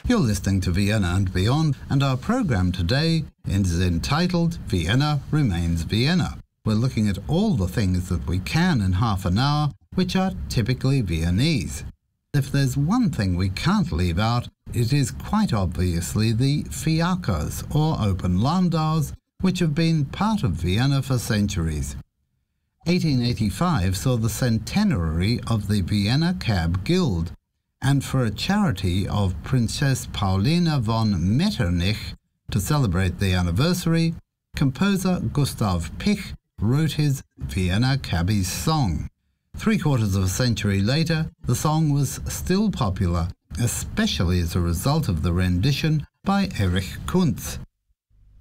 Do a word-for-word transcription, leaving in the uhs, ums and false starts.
You're listening to Vienna and Beyond, and our program today is entitled Vienna Remains Vienna. We're looking at all the things that we can in half an hour, which are typically Viennese. If there's one thing we can't leave out, it is quite obviously the fiakers, or open landaus, which have been part of Vienna for centuries. eighteen eighty-five saw the centenary of the Vienna Cab Guild, and for a charity of Princess Paulina von Metternich to celebrate the anniversary, composer Gustav Pich wrote his Vienna Cabbies song. Three quarters of a century later, the song was still popular, especially as a result of the rendition by Erich Kunz.